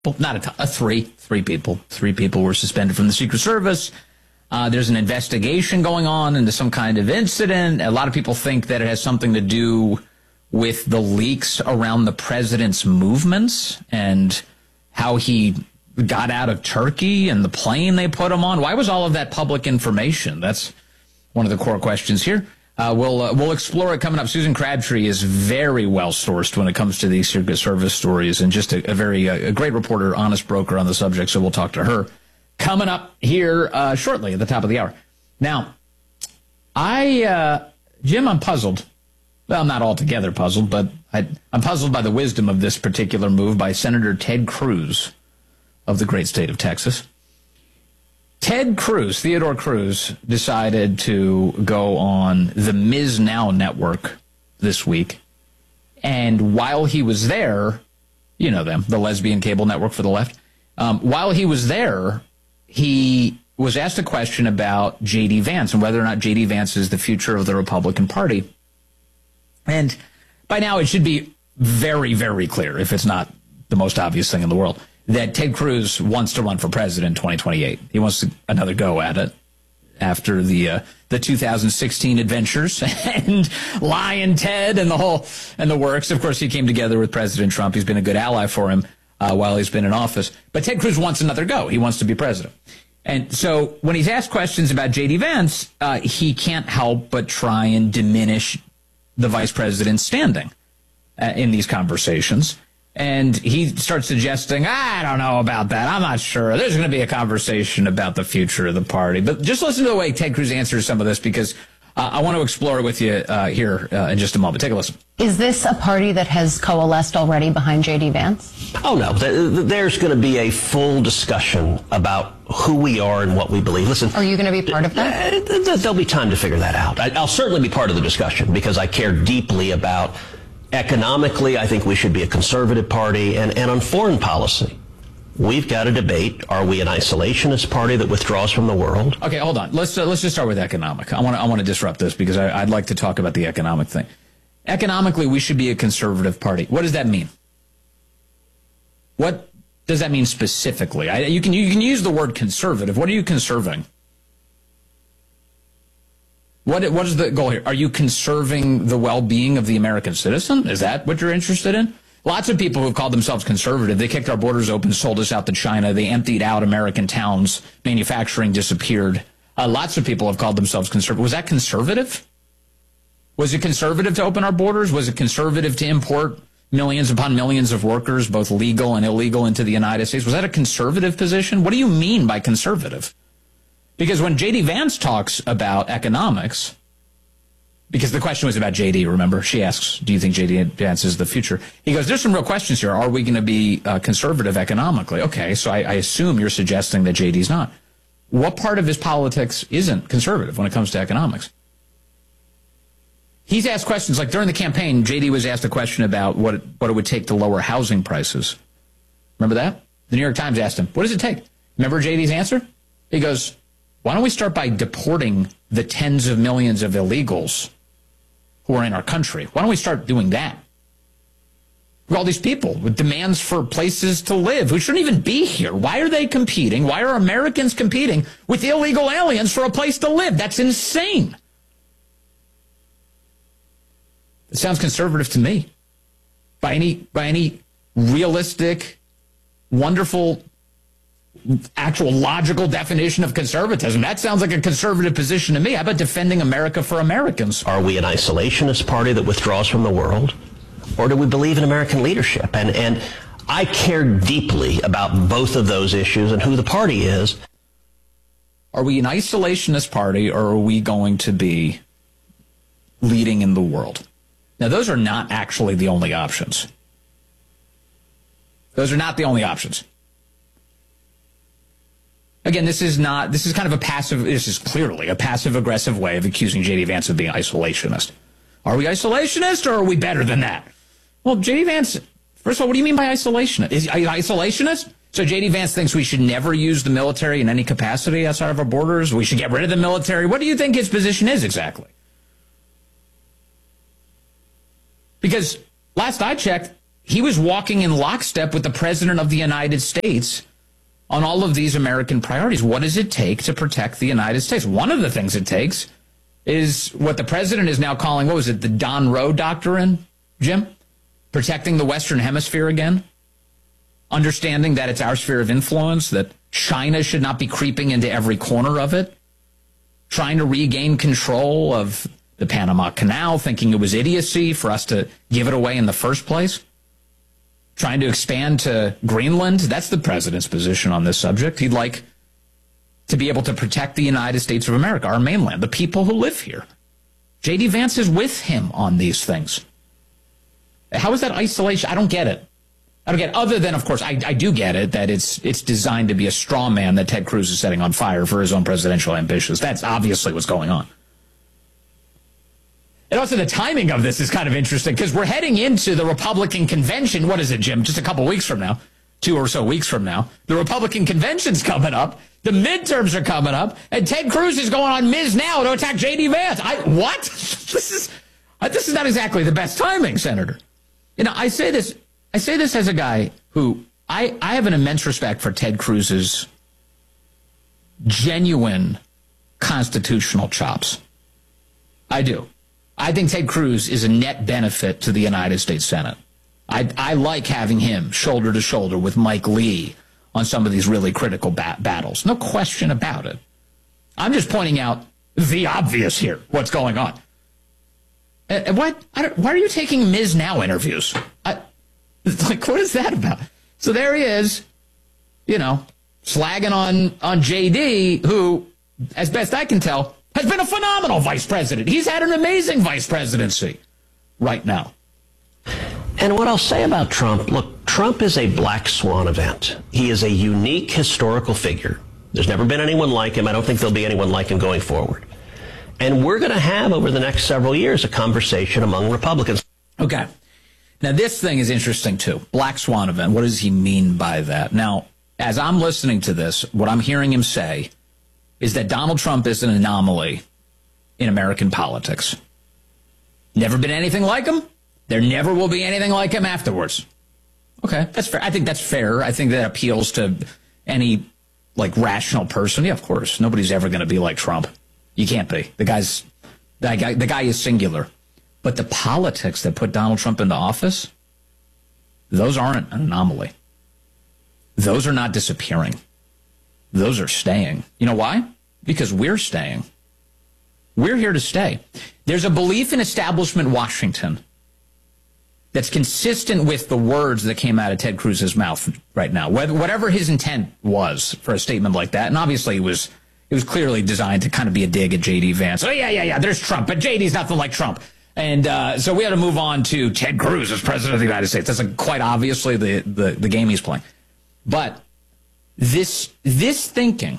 well, not three people. Three people were suspended from the Secret Service. There's an investigation going on into some kind of incident. A lot of people think that it has something to do with the leaks around the president's movements and how he got out of Turkey and the plane they put him on. Why was all of that public information? That's one of the core questions here. We'll explore it coming up. Susan Crabtree is very well sourced when it comes to these Secret Service stories, and just a great reporter, honest broker on the subject. So we'll talk to her coming up here shortly at the top of the hour. Now, Jim, I'm puzzled. Well, I'm not altogether puzzled, but I'm puzzled by the wisdom of this particular move by Senator Ted Cruz of the great state of Texas. Theodore Cruz, decided to go on the Ms. Now network this week. And while he was there, you know them, the lesbian cable network for the left. While he was there, he was asked a question about J.D. Vance and whether or not J.D. Vance is the future of the Republican Party. And by now it should be very, very clear, if it's not the most obvious thing in the world, that Ted Cruz wants to run for president in 2028. He wants another go at it after the 2016 adventures and Lion Ted and the works. Of course, he came together with President Trump. He's been a good ally for him while he's been in office. But Ted Cruz wants another go. He wants to be president. And so when he's asked questions about J.D. Vance, he can't help but try and diminish the vice president's standing in these conversations. And he starts suggesting, I don't know about that. I'm not sure. There's going to be a conversation about the future of the party. But just listen to the way Ted Cruz answers some of this, because I want to explore it with you here in just a moment. Take a listen. Is this a party that has coalesced already behind J.D. Vance? Oh, no. There's going to be a full discussion about who we are and what we believe. Listen. Are you going to be part of that? There'll be time to figure that out. I'll certainly be part of the discussion because I care deeply about economically. I think we should be a conservative party. And on foreign policy, we've got to debate, are we an isolationist party that withdraws from the world? Okay, hold on. Let's just start with economic. I want to disrupt this because I'd like to talk about the economic thing. Economically, we should be a conservative party. What does that mean? What does that mean specifically? You can use the word conservative. What are you conserving? What is the goal here? Are you conserving the well-being of the American citizen? Is that what you're interested in? Lots of people who've called themselves conservative, they kicked our borders open, sold us out to China, they emptied out American towns, manufacturing disappeared. Lots of people have called themselves conservative. Was that conservative? Was it conservative to open our borders? Was it conservative to import millions upon millions of workers, both legal and illegal, into the United States? Was that a conservative position? What do you mean by conservative? Because when J.D. Vance talks about economics, because the question was about J.D., remember? She asks, do you think J.D. Vance is the future? He goes, there's some real questions here. Are we going to be conservative economically? Okay, so I assume you're suggesting that J.D.'s not. What part of his politics isn't conservative when it comes to economics? He's asked questions, like during the campaign, J.D. was asked a question about what it would take to lower housing prices. Remember that? The New York Times asked him, what does it take? Remember J.D.'s answer? He goes, why don't we start by deporting the tens of millions of illegals who are in our country? Why don't we start doing that? All these people with demands for places to live who shouldn't even be here. Why are they competing? Why are Americans competing with illegal aliens for a place to live? That's insane. It sounds conservative to me. By any realistic, wonderful, actual logical definition of conservatism, that sounds like a conservative position to me. How about defending America for Americans? Are we an isolationist party that withdraws from the world? Or do we believe in American leadership? And I care deeply about both of those issues and who the party is. Are we an isolationist party, or are we going to be leading in the world? Now, those are not actually the only options. Those are not the only options. Again, this is clearly a passive-aggressive way of accusing J.D. Vance of being isolationist. Are we isolationist, or are we better than that? Well, J.D. Vance, first of all, what do you mean by isolationist? Are you isolationist? So J.D. Vance thinks we should never use the military in any capacity outside of our borders? We should get rid of the military? What do you think his position is exactly? Because last I checked, he was walking in lockstep with the president of the United States on all of these American priorities. What does it take to protect the United States? One of the things it takes is what the president is now calling, what was it, the Don Roe Doctrine, Jim? Protecting the Western Hemisphere again? Understanding that it's our sphere of influence, that China should not be creeping into every corner of it? Trying to regain control of the Panama Canal, thinking it was idiocy for us to give it away in the first place? Trying to expand to Greenland? That's the president's position on this subject. He'd like to be able to protect the United States of America, our mainland, the people who live here. J.D. Vance is with him on these things. How is that isolation? I don't get it. I don't get it. Other than, of course, I do get it, that it's designed to be a straw man that Ted Cruz is setting on fire for his own presidential ambitions. That's obviously what's going on. And also the timing of this is kind of interesting because we're heading into the Republican convention. What is it, Jim? Just a couple weeks from now, 2 or so weeks from now. The Republican convention's coming up. The midterms are coming up. And Ted Cruz is going on Ms. Now to attack J.D. Vance. What? This is not exactly the best timing, Senator. You know, I say this as a guy who I have an immense respect for Ted Cruz's genuine constitutional chops. I do. I think Ted Cruz is a net benefit to the United States Senate. I like having him shoulder to shoulder with Mike Lee on some of these really critical battles. No question about it. I'm just pointing out the obvious here, what's going on. Why are you taking Ms. Now interviews? What is that about? So there he is, you know, slagging on JD, who, as best I can tell, has been a phenomenal vice president. He's had an amazing vice presidency right now. And what I'll say about Trump, look, Trump is a black swan event. He is a unique historical figure. There's never been anyone like him. I don't think there'll be anyone like him going forward. And we're going to have, over the next several years, a conversation among Republicans. Okay. Now, this thing is interesting, too. Black swan event. What does he mean by that? Now, as I'm listening to this, what I'm hearing him say is that Donald Trump is an anomaly in American politics. Never been anything like him. There never will be anything like him afterwards. Okay, that's fair. I think that's fair. I think that appeals to any, rational person. Yeah, of course. Nobody's ever going to be like Trump. You can't be. The guy is singular. But the politics that put Donald Trump into office, those aren't an anomaly. Those are not disappearing. Those are staying. You know why? Because we're staying. We're here to stay. There's a belief in establishment Washington that's consistent with the words that came out of Ted Cruz's mouth right now. Whatever his intent was for a statement like that, and obviously it was clearly designed to kind of be a dig at J.D. Vance. Oh, yeah, there's Trump, but J.D.'s nothing like Trump. And so we had to move on to Ted Cruz as president of the United States. That's quite obviously the game he's playing. But this thinking,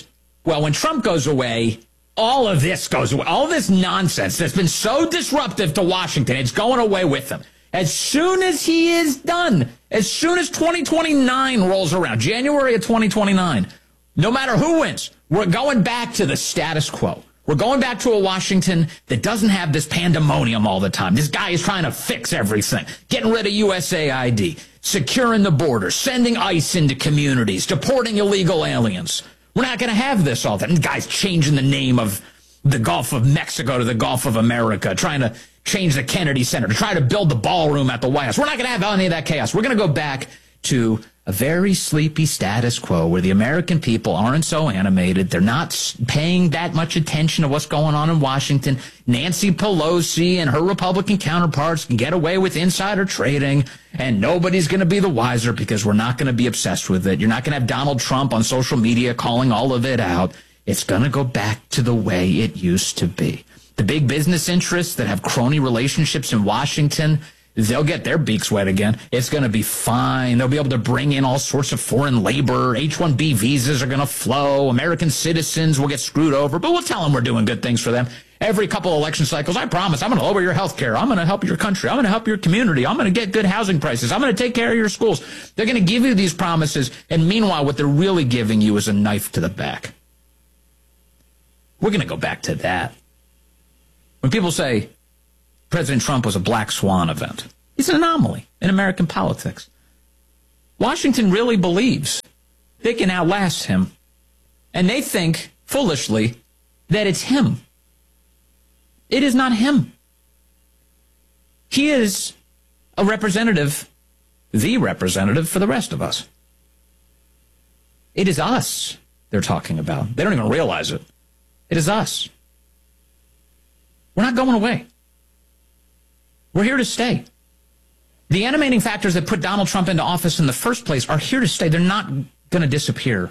when Trump goes away, all of this goes away. All this nonsense that's been so disruptive to Washington, it's going away with him. As soon as he is done, as soon as 2029 rolls around, January of 2029, no matter who wins, we're going back to the status quo. We're going back to a Washington that doesn't have this pandemonium all the time. This guy is trying to fix everything, getting rid of USAID, securing the border, sending ICE into communities, deporting illegal aliens. We're not going to have this all the time. The guy's changing the name of the Gulf of Mexico to the Gulf of America, trying to change the Kennedy Center, to try to build the ballroom at the White House. We're not going to have any of that chaos. We're going to go back to a very sleepy status quo where the American people aren't so animated. They're not paying that much attention to what's going on in Washington. Nancy Pelosi and her Republican counterparts can get away with insider trading, and nobody's going to be the wiser because we're not going to be obsessed with it. You're not going to have Donald Trump on social media calling all of it out. It's going to go back to the way it used to be. The big business interests that have crony relationships in Washington, they'll get their beaks wet again. It's going to be fine. They'll be able to bring in all sorts of foreign labor. H-1B visas are going to flow. American citizens will get screwed over, but we'll tell them we're doing good things for them. Every couple election cycles, I promise, I'm going to lower your health care. I'm going to help your country. I'm going to help your community. I'm going to get good housing prices. I'm going to take care of your schools. They're going to give you these promises, and meanwhile, what they're really giving you is a knife to the back. We're going to go back to that. When people say President Trump was a black swan event, He's an anomaly in American politics. Washington really believes they can outlast him. And they think, foolishly, that it's him. It is not him. He is a representative, the representative for the rest of us. It is us they're talking about. They don't even realize it. It is us. We're not going away. We're here to stay. The animating factors that put Donald Trump into office in the first place are here to stay. They're not going to disappear.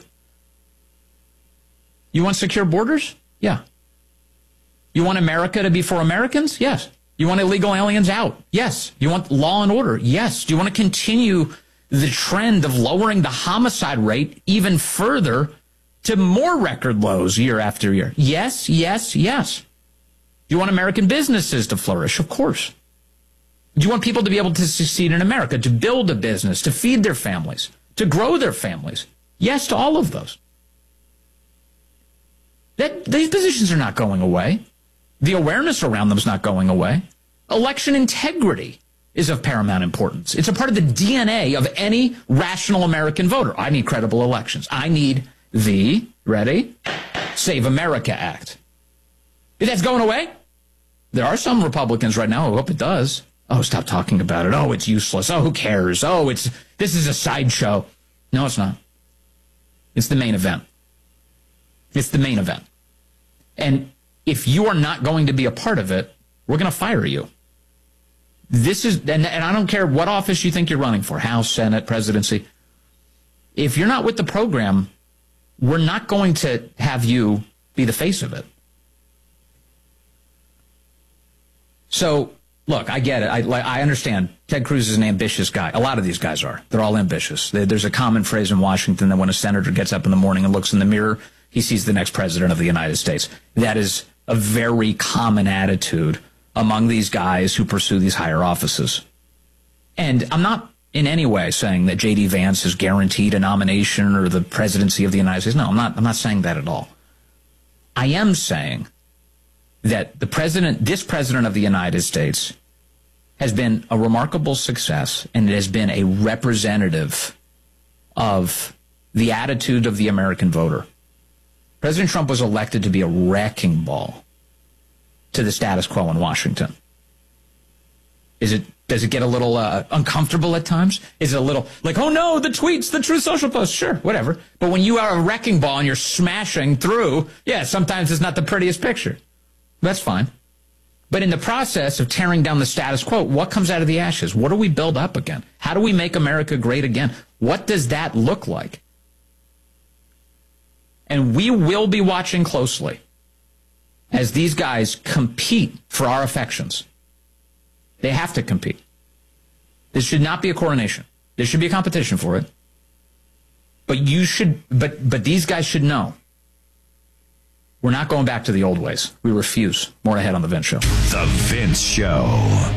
You want secure borders? Yeah. You want America to be for Americans? Yes. You want illegal aliens out? Yes. You want law and order? Yes. Do you want to continue the trend of lowering the homicide rate even further to more record lows year after year? Yes, yes, yes. Do you want American businesses to flourish? Of course. Do you want people to be able to succeed in America, to build a business, to feed their families, to grow their families? Yes to all of those. These positions are not going away. The awareness around them is not going away. Election integrity is of paramount importance. It's a part of the DNA of any rational American voter. I need credible elections. I need the, ready, Save America Act. If that's going away, there are some Republicans right now who hope it does. Oh, stop talking about it. Oh, it's useless. Oh, who cares? Oh, this is a sideshow. No, it's not. It's the main event. It's the main event. And if you are not going to be a part of it, we're going to fire you. This is, and I don't care what office you think you're running for, House, Senate, presidency. If you're not with the program, we're not going to have you be the face of it. So, look, I get it. I understand. Ted Cruz is an ambitious guy. A lot of these guys are. They're all ambitious. There's a common phrase in Washington that when a senator gets up in the morning and looks in the mirror, he sees the next president of the United States. That is a very common attitude among these guys who pursue these higher offices. And I'm not in any way saying that J.D. Vance is guaranteed a nomination or the presidency of the United States. No, I'm not saying that at all. I am saying that this president of the United States has been a remarkable success, and it has been a representative of the attitude of the American voter. President Trump was elected to be a wrecking ball to the status quo in Washington. Does it get a little uncomfortable at times? Is it a little like, oh no, the tweets, the Truth Social posts, sure, whatever. But when you are a wrecking ball and you're smashing through, yeah, sometimes it's not the prettiest picture. That's fine. But in the process of tearing down the status quo, what comes out of the ashes? What do we build up again? How do we make America great again? What does that look like? And we will be watching closely as these guys compete for our affections. They have to compete. This should not be a coronation. There should be a competition for it. But but these guys should know we're not going back to the old ways. We refuse. More ahead on The Vince Show. The Vince Show.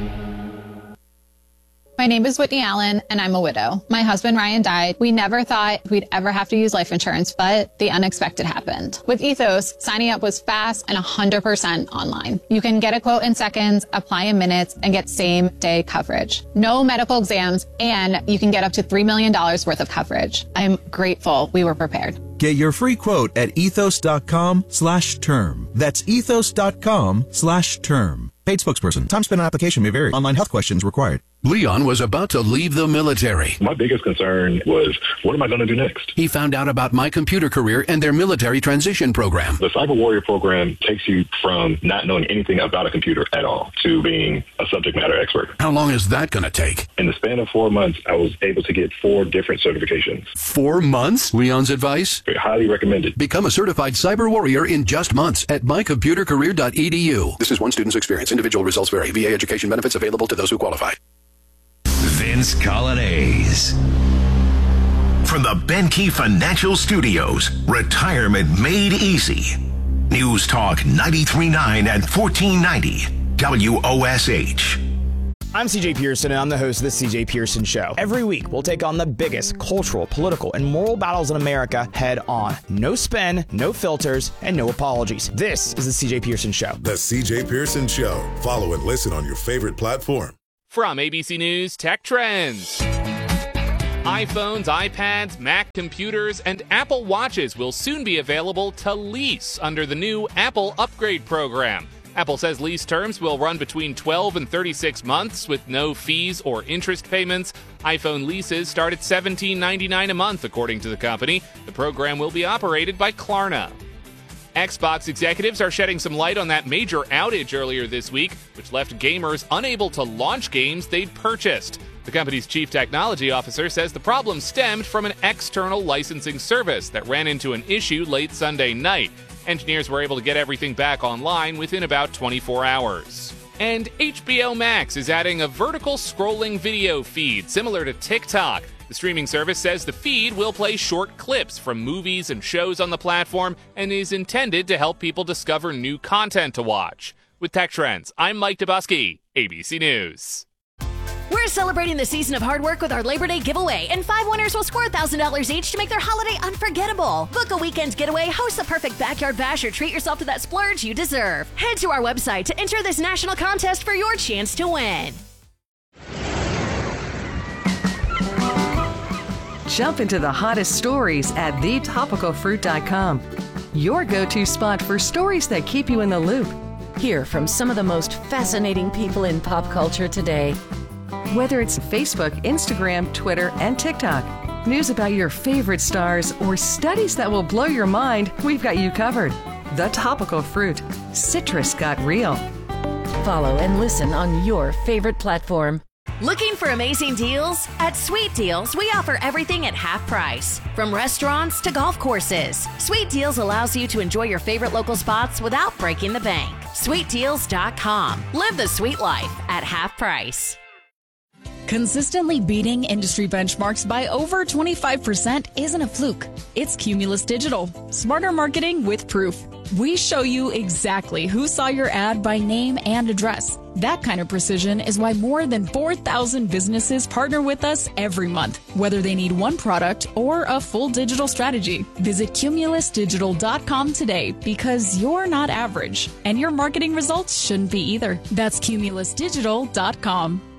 My name is Whitney Allen, and I'm a widow. My husband, Ryan, died. We never thought we'd ever have to use life insurance, but the unexpected happened. With Ethos, signing up was fast and 100% online. You can get a quote in seconds, apply in minutes, and get same-day coverage. No medical exams, and you can get up to $3 million worth of coverage. I'm grateful we were prepared. Get your free quote at ethos.com/term. That's ethos.com/term. Paid spokesperson. Time spent on application may vary. Online health questions required. Leon was about to leave the military. My biggest concern was, what am I going to do next? He found out about My Computer Career and their military transition program. The Cyber Warrior program takes you from not knowing anything about a computer at all to being a subject matter expert. How long is that going to take? In the span of 4 months, I was able to get 4 different certifications. 4 months? Leon's advice? Highly recommended. Become a certified cyber warrior in just months at mycomputercareer.edu. This is one student's experience. Individual results vary. VA education benefits available to those who qualify. Vince Colonnese. From the Benke Financial Studios, Retirement Made Easy. News Talk 93.9 and 1490 WOSH. I'm CJ Pearson, and I'm the host of The CJ Pearson Show. Every week, we'll take on the biggest cultural, political, and moral battles in America head on. No spin, no filters, and no apologies. This is The CJ Pearson Show. The CJ Pearson Show. Follow and listen on your favorite platform. From ABC News Tech Trends. iPhones, iPads, Mac computers, and Apple Watches will soon be available to lease under the new Apple Upgrade program. Apple says lease terms will run between 12 and 36 months with no fees or interest payments. iPhone leases start at $17.99 a month, according to the company. The program will be operated by Klarna. Xbox executives are shedding some light on that major outage earlier this week, which left gamers unable to launch games they'd purchased. The company's chief technology officer says the problem stemmed from an external licensing service that ran into an issue late Sunday night. Engineers were able to get everything back online within about 24 hours. And HBO Max is adding a vertical scrolling video feed similar to TikTok. The streaming service says the feed will play short clips from movies and shows on the platform and is intended to help people discover new content to watch. With Tech Trends, I'm Mike Dubusky, ABC News. We're celebrating the season of hard work with our Labor Day giveaway, and 5 winners will score $1,000 each to make their holiday unforgettable. Book a weekend getaway, host a perfect backyard bash, or treat yourself to that splurge you deserve. Head to our website to enter this national contest for your chance to win. Jump into the hottest stories at thetopicalfruit.com. Your go-to spot for stories that keep you in the loop. Hear from some of the most fascinating people in pop culture today. Whether it's Facebook, Instagram, Twitter, and TikTok, news about your favorite stars, or studies that will blow your mind, we've got you covered. The Topical Fruit. Citrus got real. Follow and listen on your favorite platform. Looking for amazing deals? At Sweet Deals, we offer everything at half price. From restaurants to golf courses, Sweet Deals allows you to enjoy your favorite local spots without breaking the bank. SweetDeals.com. Live the sweet life at half price. Consistently beating industry benchmarks by over 25% isn't a fluke. It's Cumulus Digital. Smarter marketing with proof. We show you exactly who saw your ad by name and address. That kind of precision is why more than 4,000 businesses partner with us every month, whether they need one product or a full digital strategy. Visit cumulusdigital.com today, because you're not average, and your marketing results shouldn't be either. That's cumulusdigital.com.